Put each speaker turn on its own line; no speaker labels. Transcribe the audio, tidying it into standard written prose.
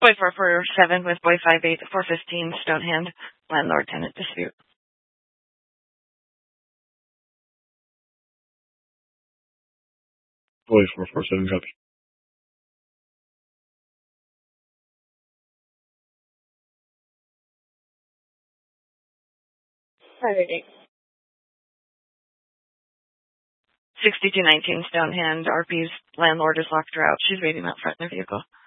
Boy 447 with boy 58 415 Stonehand landlord tenant dispute.
Boy 447 copy.
Saturday. 6219 Stonehand. RP's landlord has locked her out. She's waiting out front in the vehicle.